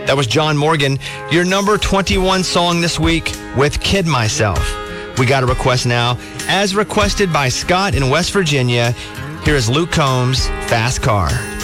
That was John Morgan, your number 21 song this week with Kid Myself. We got a request now. As requested by Scott in West Virginia, here is Luke Combs' Fast Car.